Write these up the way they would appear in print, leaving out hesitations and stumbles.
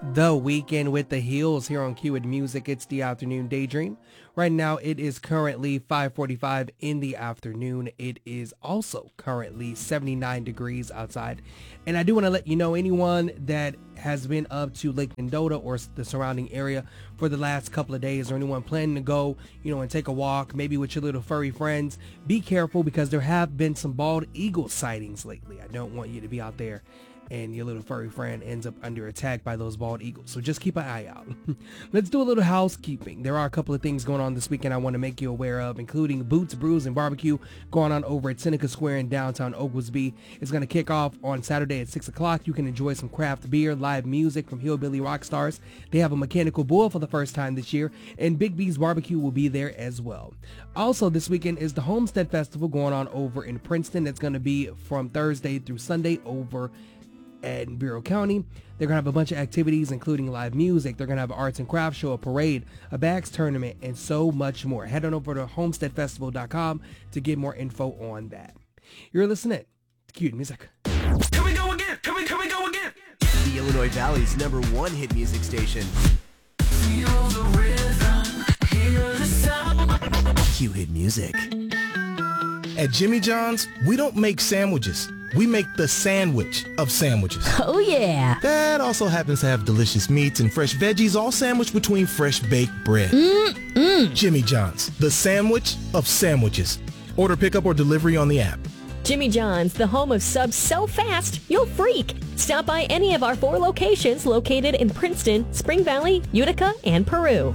The Weekend with the Heels here on Q and Music. It's the Afternoon Daydream. Right now it is currently 5:45 in the afternoon. It is also currently 79 degrees outside. And I do want to let you know, anyone that has been up to Lake Mendota or the surrounding area for the last couple of days, or anyone planning to go, and take a walk, maybe with your little furry friends, be careful because there have been some bald eagle sightings lately. I don't want you to be out there and your little furry friend ends up under attack by those bald eagles. So just keep an eye out. Let's do a little housekeeping. There are a couple of things going on this weekend I want to make you aware of, including Boots, Brews, and Barbecue going on over at Seneca Square in downtown Oglesby. It's going to kick off on Saturday at 6 o'clock. You can enjoy some craft beer, live music from Hillbilly Rock Stars. They have a mechanical bull for the first time this year, and Big B's Barbecue will be there as well. Also this weekend is the Homestead Festival going on over in Princeton. That's going to be from Thursday through Sunday over in Bureau County. They're going to have a bunch of activities, including live music. They're going to have an arts and crafts show, a parade, a bags tournament, and so much more. Head on over to homesteadfestival.com to get more info on that. You're listening to Q Music. Here we go again. Here we go again. The Illinois Valley's #1 hit music station. Feel the rhythm, hear the sound. Q Hit Music. At Jimmy John's, we don't make sandwiches. We make the sandwich of sandwiches. Oh, yeah. That also happens to have delicious meats and fresh veggies all sandwiched between fresh baked bread. Jimmy John's, the sandwich of sandwiches. Order pickup or delivery on the app. Jimmy John's, the home of subs so fast, you'll freak. Stop by any of our 4 locations located in Princeton, Spring Valley, Utica, and Peru.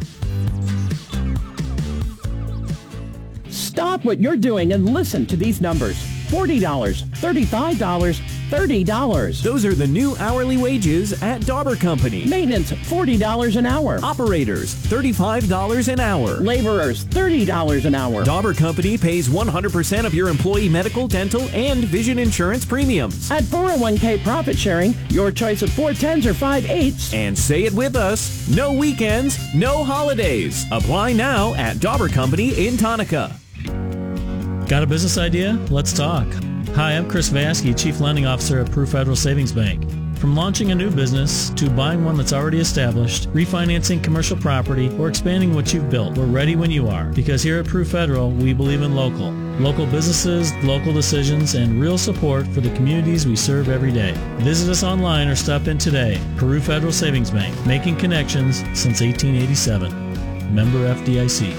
Stop what you're doing and listen to these numbers. $40, $35, $30. Those are the new hourly wages at Dauber Company. Maintenance, $40 an hour. Operators, $35 an hour. Laborers, $30 an hour. Dauber Company pays 100% of your employee medical, dental, and vision insurance premiums. At 401k profit sharing, your choice of 410s or 5/8. And say it with us, no weekends, no holidays. Apply now at Dauber Company in Tonka. Got a business idea? Let's talk. Hi, I'm Chris Vasky, Chief Lending Officer at Peru Federal Savings Bank. From launching a new business to buying one that's already established, refinancing commercial property, or expanding what you've built, we're ready when you are. Because here at Peru Federal, we believe in local. Local businesses, local decisions, and real support for the communities we serve every day. Visit us online or stop in today. Peru Federal Savings Bank, making connections since 1887. Member FDIC.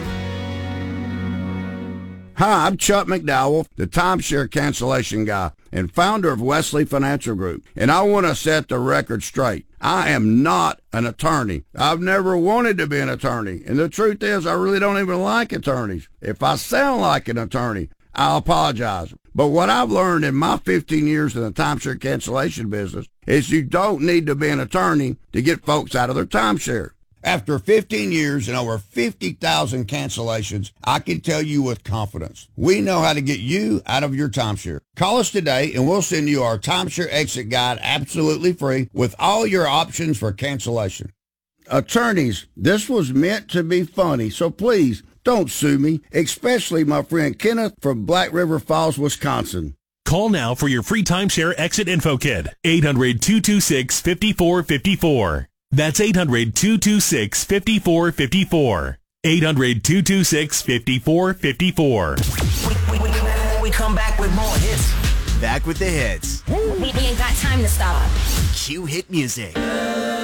Hi, I'm Chuck McDowell, the timeshare cancellation guy and founder of Wesley Financial Group, and I want to set the record straight. I am not an attorney. I've never wanted to be an attorney, and the truth is I really don't even like attorneys. If I sound like an attorney, I'll apologize. But what I've learned in my 15 years in the timeshare cancellation business is you don't need to be an attorney to get folks out of their timeshare. After 15 years and over 50,000 cancellations, I can tell you with confidence, we know how to get you out of your timeshare. Call us today and we'll send you our timeshare exit guide absolutely free with all your options for cancellation. Attorneys, this was meant to be funny, so please don't sue me, especially my friend Kenneth from Black River Falls, Wisconsin. Call now for your free timeshare exit info kit. 800-226-5454. That's 800-226-5454. 800-226-5454. We come back with more hits. Back with the hits. We ain't got time to stop. Q Hit Music.